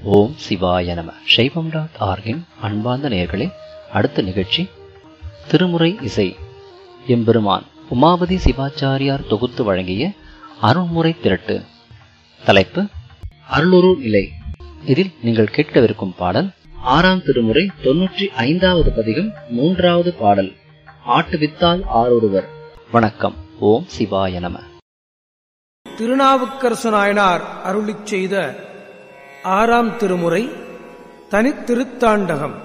ஓம் சிவாய நம. சைவம்.org-இன் அன்பார்ந்த நேயர்களே, அடுத்த நிகழ்ச்சி திருமுறை இசை. எம்பெருமான் உமாபதி சிவாச்சாரியார் தொகுத்து வழங்கிய அருள்முறை திரட்டு. தலைப்பு அருளுரு நிலை. இதில் நீங்கள் கேட்கவிருக்கும் பாடல் 6ஆம் திருமுறை 95வது பதிகம் 3வது பாடல். ஆட்டுவித்தால் ஆரொருவர். வணக்கம். ஓம் சிவாய நம. திருநாவுக்கரசு நாயனார் அருளிச் செய்த 6ஆம் திருமுறை தனித்திருத்தாண்டகம்.